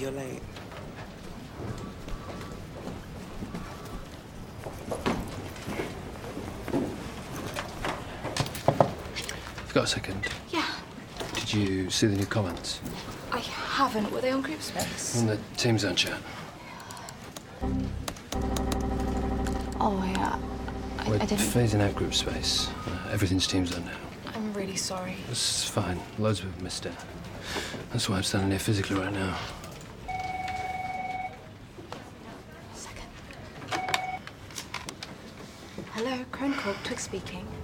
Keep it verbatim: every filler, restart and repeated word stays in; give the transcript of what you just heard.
you're late. You've got a second? Yeah. Did you see the new comments? I haven't. Were they on group space? On the Team Zone chat. Oh, yeah. I, We're I didn't... phasing out group space. Uh, everything's Team Zone now. I'm really sorry. It's fine. Loads of people missed it. That's why I'm standing here physically right now. Second. Hello, Crone Corp, Twig speaking.